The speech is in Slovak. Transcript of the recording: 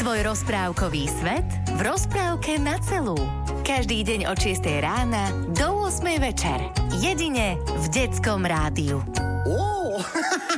svoj rozprávkový svet v rozprávke na celú. Každý deň od 6 rána do 8 večer. Jedine v Detskom rádiu.